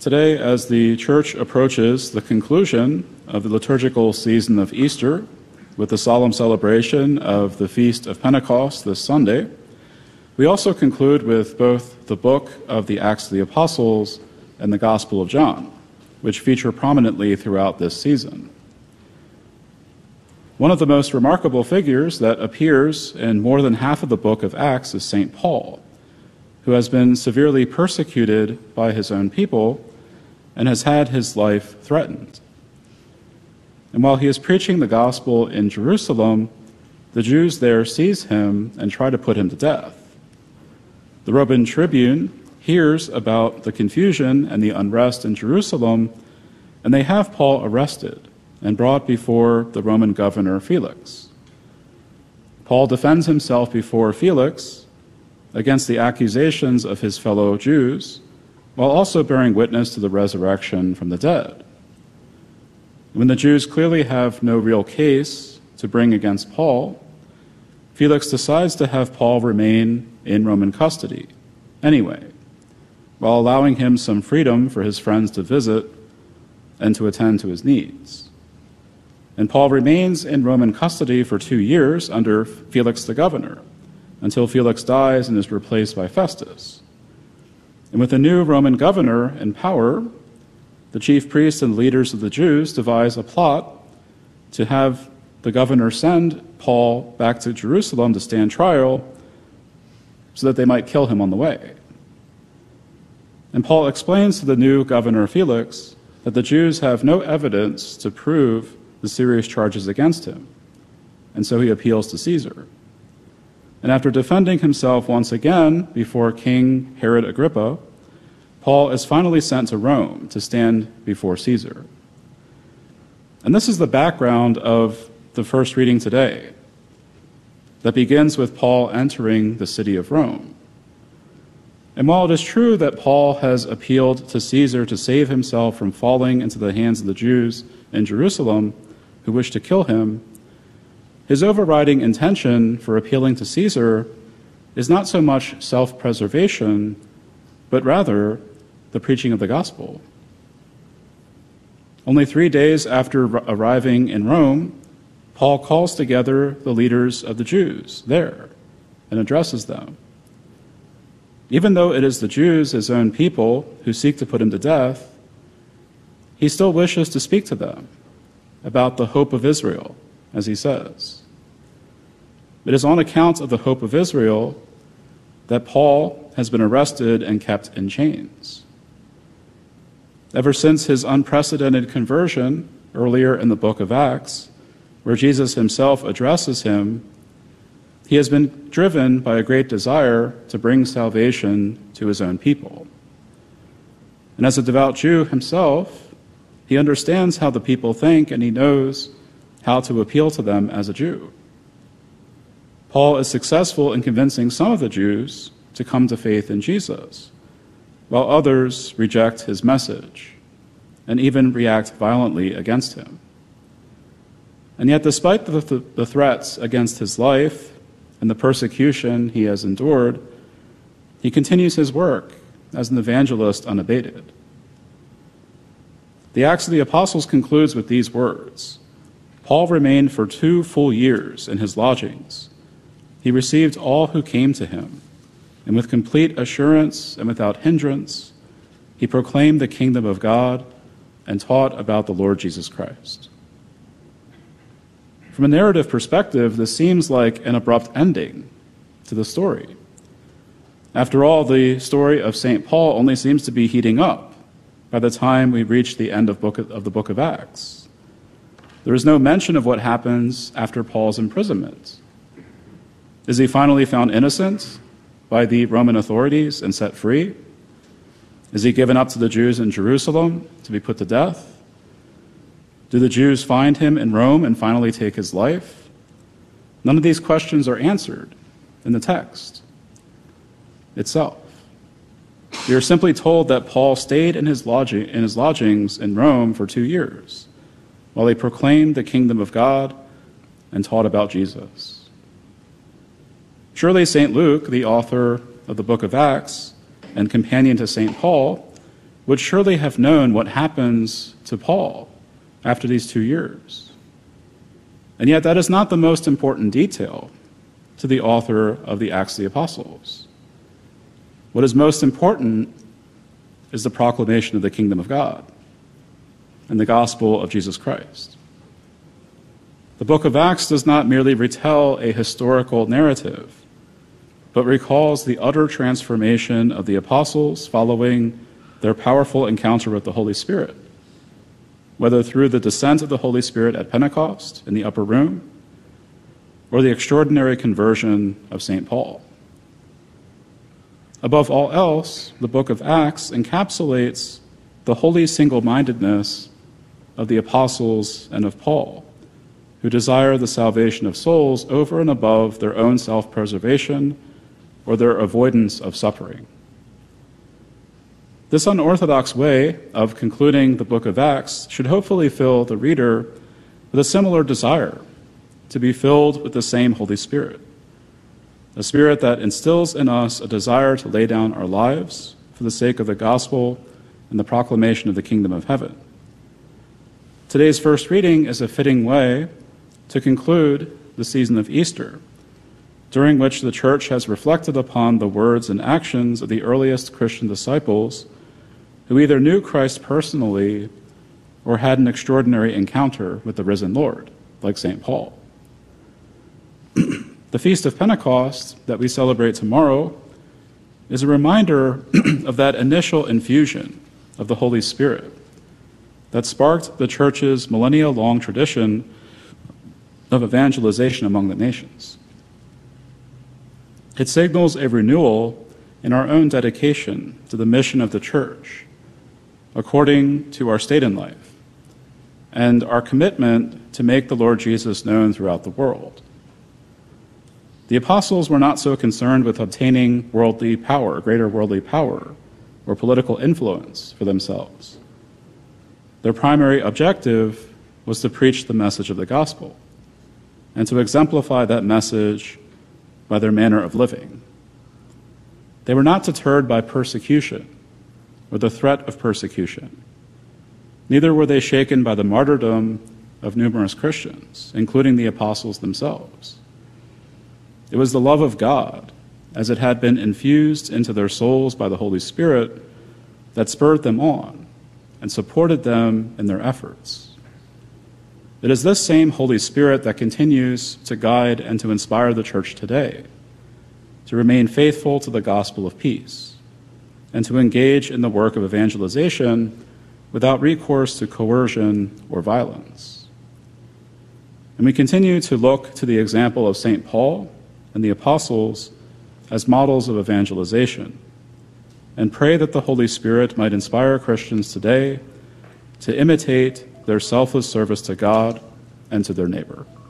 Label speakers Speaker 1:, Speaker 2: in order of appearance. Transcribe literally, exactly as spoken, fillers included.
Speaker 1: Today, as the Church approaches the conclusion of the liturgical season of Easter, with the solemn celebration of the Feast of Pentecost this Sunday, we also conclude with both the book of the Acts of the Apostles and the Gospel of John, which feature prominently throughout this season. One of the most remarkable figures that appears in more than half of the book of Acts is Saint Paul, who has been severely persecuted by his own people and has had his life threatened. And while he is preaching the gospel in Jerusalem, the Jews there seize him and try to put him to death. The Roman tribune hears about the confusion and the unrest in Jerusalem, and they have Paul arrested and brought before the Roman governor Felix. Paul defends himself before Felix against the accusations of his fellow Jews, while also bearing witness to the resurrection from the dead. When the Jews clearly have no real case to bring against Paul, Felix decides to have Paul remain in Roman custody anyway, while allowing him some freedom for his friends to visit and to attend to his needs. And Paul remains in Roman custody for two years under Felix the governor, until Felix dies and is replaced by Festus. And with the new Roman governor in power, the chief priests and leaders of the Jews devise a plot to have the governor send Paul back to Jerusalem to stand trial so that they might kill him on the way. And Paul explains to the new governor Felix that the Jews have no evidence to prove the serious charges against him, and so he appeals to Caesar. And after defending himself once again before King Herod Agrippa, Paul is finally sent to Rome to stand before Caesar. And this is the background of the first reading today, that begins with Paul entering the city of Rome. And while it is true that Paul has appealed to Caesar to save himself from falling into the hands of the Jews in Jerusalem who wish to kill him, his overriding intention for appealing to Caesar is not so much self-preservation, but rather the preaching of the gospel. Only three days after arriving in Rome, Paul calls together the leaders of the Jews there and addresses them. Even though it is the Jews, his own people, who seek to put him to death, he still wishes to speak to them about the hope of Israel, as he says. It is on account of the hope of Israel that Paul has been arrested and kept in chains. Ever since his unprecedented conversion earlier in the book of Acts, where Jesus himself addresses him, he has been driven by a great desire to bring salvation to his own people. And as a devout Jew himself, he understands how the people think, and he knows how to appeal to them as a Jew. Paul is successful in convincing some of the Jews to come to faith in Jesus, while others reject his message and even react violently against him. And yet, despite the, the, the threats against his life and the persecution he has endured, he continues his work as an evangelist unabated. The Acts of the Apostles concludes with these words: Paul remained for two full years in his lodgings. He received all who came to him, and with complete assurance and without hindrance, he proclaimed the kingdom of God and taught about the Lord Jesus Christ. From a narrative perspective, this seems like an abrupt ending to the story. After all, the story of Saint Paul only seems to be heating up by the time we reach the end of, book of, of the book of Acts. There is no mention of what happens after Paul's imprisonment. Is he finally found innocent by the Roman authorities and set free? Is he given up to the Jews in Jerusalem to be put to death? Do the Jews find him in Rome and finally take his life? None of these questions are answered in the text itself. We are simply told that Paul stayed in his, lodging, in his lodgings in Rome for two years, while he proclaimed the kingdom of God and taught about Jesus. Surely Saint Luke, the author of the book of Acts and companion to Saint Paul, would surely have known what happens to Paul after these two years. And yet that is not the most important detail to the author of the Acts of the Apostles. What is most important is the proclamation of the kingdom of God and the gospel of Jesus Christ. The book of Acts does not merely retell a historical narrative, but recalls the utter transformation of the apostles following their powerful encounter with the Holy Spirit, whether through the descent of the Holy Spirit at Pentecost in the upper room, or the extraordinary conversion of Saint Paul. Above all else, the book of Acts encapsulates the holy single-mindedness of the apostles and of Paul, who desire the salvation of souls over and above their own self-preservation or their avoidance of suffering. This unorthodox way of concluding the book of Acts should hopefully fill the reader with a similar desire to be filled with the same Holy Spirit, a spirit that instills in us a desire to lay down our lives for the sake of the gospel and the proclamation of the kingdom of heaven. Today's first reading is a fitting way to conclude the season of Easter, during which the church has reflected upon the words and actions of the earliest Christian disciples who either knew Christ personally or had an extraordinary encounter with the risen Lord, like Saint Paul. The Feast of Pentecost that we celebrate tomorrow is a reminder of that initial infusion of the Holy Spirit that sparked the church's millennia-long tradition of evangelization among the nations. It signals a renewal in our own dedication to the mission of the church, according to our state in life, and our commitment to make the Lord Jesus known throughout the world. The apostles were not so concerned with obtaining worldly power, greater worldly power, or political influence for themselves. Their primary objective was to preach the message of the gospel and to exemplify that message by their manner of living. They were not deterred by persecution or the threat of persecution. Neither were they shaken by the martyrdom of numerous Christians, including the apostles themselves. It was the love of God, as it had been infused into their souls by the Holy Spirit, that spurred them on and supported them in their efforts. It is this same Holy Spirit that continues to guide and to inspire the church today, to remain faithful to the gospel of peace, and to engage in the work of evangelization without recourse to coercion or violence. And we continue to look to the example of Saint Paul and the apostles as models of evangelization, and pray that the Holy Spirit might inspire Christians today to imitate their selfless service to God and to their neighbor.